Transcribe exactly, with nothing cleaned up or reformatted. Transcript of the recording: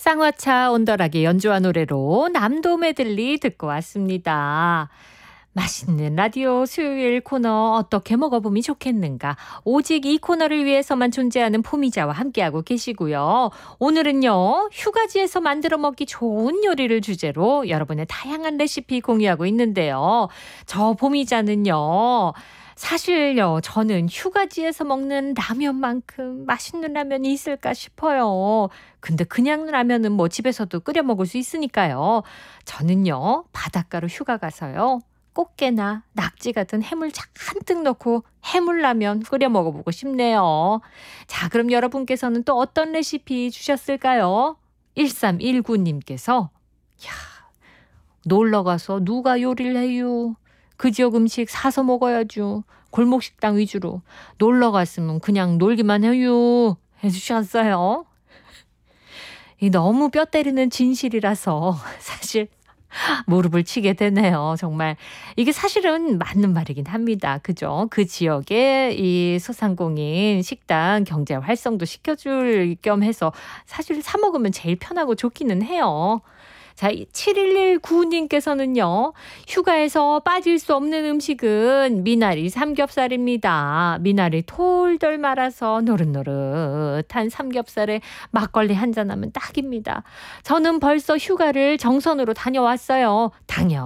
쌍화차 온더락의 연주와 노래로 남도 메들리 듣고 왔습니다. 맛있는 라디오 수요일 코너 어떻게 먹어보면 좋겠는가. 오직 이 코너를 위해서만 존재하는 포미자와 함께하고 계시고요. 오늘은요. 휴가지에서 만들어 먹기 좋은 요리를 주제로 여러분의 다양한 레시피 공유하고 있는데요. 저 포미자는요. 사실요. 저는 휴가지에서 먹는 라면만큼 맛있는 라면이 있을까 싶어요. 근데 그냥 라면은 뭐 집에서도 끓여 먹을 수 있으니까요. 저는요. 바닷가로 휴가 가서요. 꽃게나 낙지 같은 해물 잔뜩 넣고 해물라면 끓여 먹어보고 싶네요. 자, 그럼 여러분께서는 또 어떤 레시피 주셨을까요? 일삼일구님께서 야, 놀러가서 누가 요리를 해요? 그 지역 음식 사서 먹어야죠. 골목식당 위주로. 놀러갔으면 그냥 놀기만 해요. 해주셨어요. 이 너무 뼈 때리는 진실이라서 사실 무릎을 치게 되네요. 정말 이게 사실은 맞는 말이긴 합니다. 그죠? 그 지역의 이 소상공인 식당 경제 활성도 시켜줄 겸 해서 사실 사 먹으면 제일 편하고 좋기는 해요. 자, 칠일일구님께서는요. 휴가에서 빠질 수 없는 음식은 미나리 삼겹살입니다. 미나리 톨덜 말아서 노릇노릇한 삼겹살에 막걸리 한잔하면 딱입니다. 저는 벌써 휴가를 정선으로 다녀왔어요. 당연